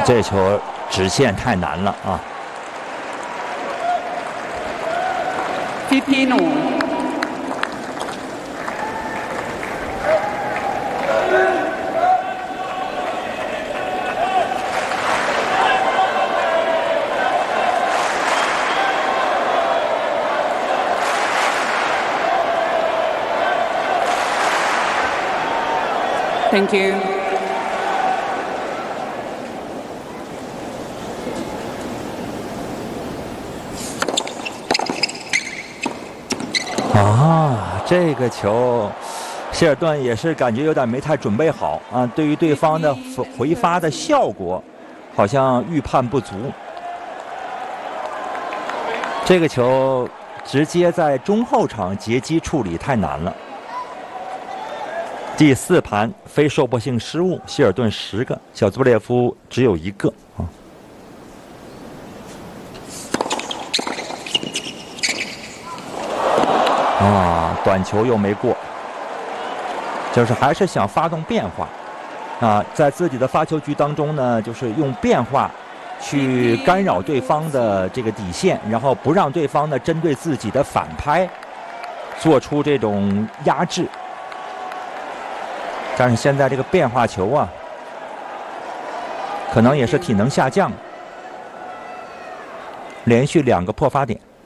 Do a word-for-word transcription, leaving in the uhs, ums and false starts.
这球直线太难了啊！ Filipino. Thank you. 啊，这个球，希尔顿也是感觉有点没太准备好啊，对于对方的回发的效果，好像预判不足。这个球直接在中后场截击处理太难了。第四盘非受迫性失误，希尔顿十个，小兹布列夫只有一个啊。 啊，短球又没过，就是还是想发动变化，啊，在自己的发球局当中呢，就是用变化去干扰对方的这个底线，然后不让对方呢针对自己的反拍做出这种压制。但是现在这个变化球啊，可能也是体能下降，连续两个破发点。